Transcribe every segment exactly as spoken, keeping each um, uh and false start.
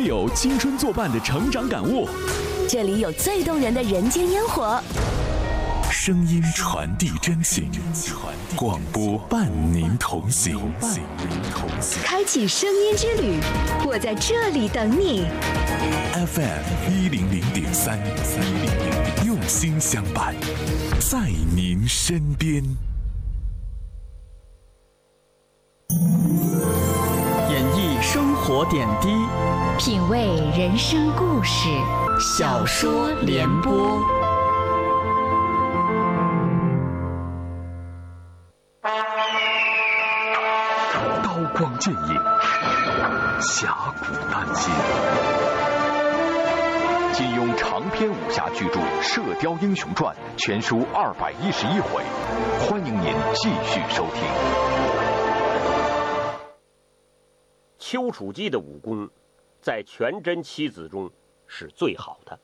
里有青春作伴的成长感悟， 这里有最动人的人间烟火。 声音传递真情，广播伴您同行。 开启声音之旅，我在这里等你。 F M 一零零点三，用心相伴，在您身边。 演绎生活点滴， 品味人生故事，小说联播。 刀光剑影，侠骨丹心。金庸长篇武侠巨著《射雕英雄传》全书二百一十一回，欢迎您继续收听。 丘处机的武功，在全真七子中是最好的。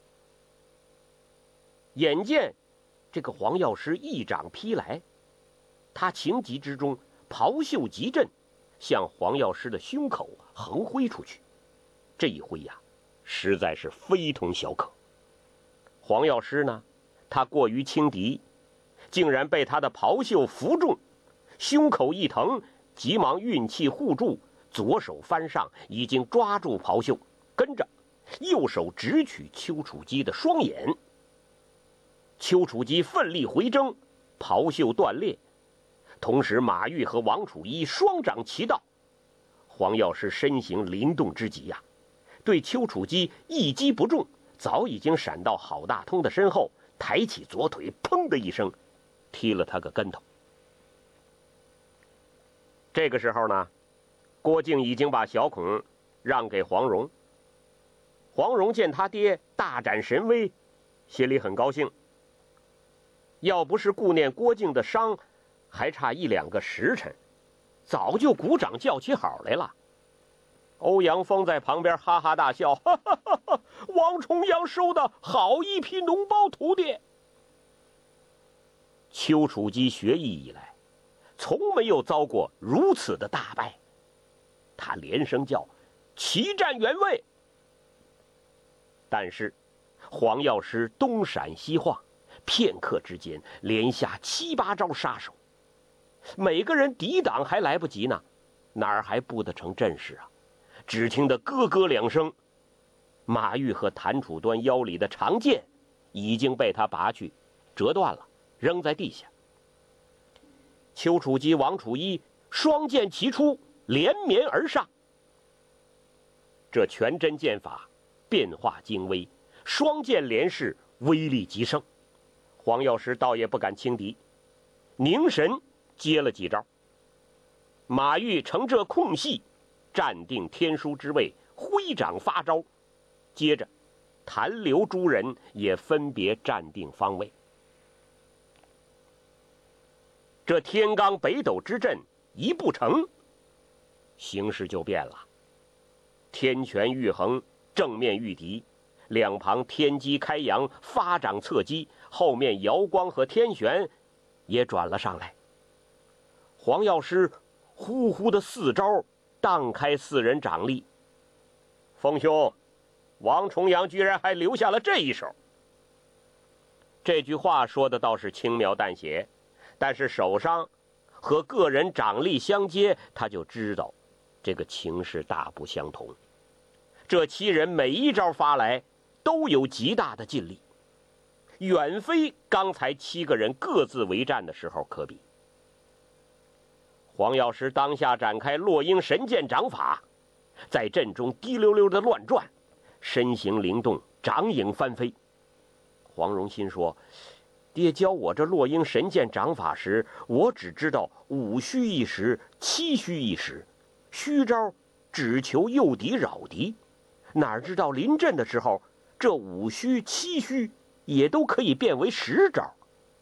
眼见这个黄药师一掌劈来，他情急之中袍袖急震，向黄药师的胸口横挥出去。这一挥呀，实在是非同小可。黄药师呢，他过于轻敌，竟然被他的袍袖拂中，胸口一疼，急忙运气护住，左手翻上，已经抓住袍袖，跟着右手直取丘处机的双眼。丘处机奋力回征，袍袖断裂，同时马玉和王楚一双掌齐到。黄药师身形灵动之极呀、啊，对丘处机一击不中，早已经闪到郝大通的身后，抬起左腿，砰的一声踢了他个跟头。这个时候呢，郭靖已经把小孔让给黄蓉。黄蓉见他爹大展神威，心里很高兴。要不是顾念郭靖的伤还差一两个时辰，早就鼓掌叫起好来了。欧阳锋在旁边哈哈大笑，哈哈哈哈，王重阳收的好一批脓包徒弟。丘处机学艺以来，从没有遭过如此的大败，他连声叫奇战原位。但是黄药师东闪西晃，片刻之间连下七八招杀手，每个人抵挡还来不及呢，哪儿还布得成阵势啊？只听得咯咯两声，马玉和谭楚端腰里的长剑已经被他拔去，折断了，扔在地下。丘处机、王楚一双剑齐出，连绵而上。这全真剑法变化精微，双剑连试，威力极盛。黄药师倒也不敢轻敌，凝神接了几招。马玉乘这空隙，站定天书之位，挥掌发招。接着谭刘诸人也分别站定方位。这天罡北斗之阵一不成，形势就变了。天权御横，正面御敌，两旁天机开阳，发掌侧击，后面瑶光和天玄也转了上来。黄药师呼呼的四招荡开四人掌力。风兄，王重阳居然还留下了这一手。这句话说的倒是轻描淡写，但是手上和个人掌力相接，他就知道这个情势大不相同。这七人每一招发来都有极大的劲力，远非刚才七个人各自为战的时候可比。黄药师当下展开落英神剑掌法，在阵中滴溜溜的乱转，身形灵动，掌影翻飞。黄蓉心说，爹教我这落英神剑掌法时，我只知道五虚一时，七虚一时，虚招只求诱敌扰敌，哪知道临阵的时候，这五虚七虚也都可以变为十招。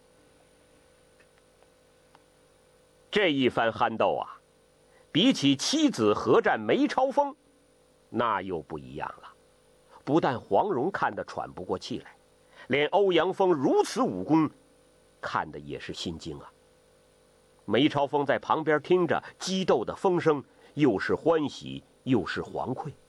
这一番酣斗啊，比起妻子合战梅超风，那又不一样了。不但黄蓉看得喘不过气来，连欧阳锋如此武功，看得也是心惊啊。梅超风在旁边听着激斗的风声，又是欢喜又是惶愧。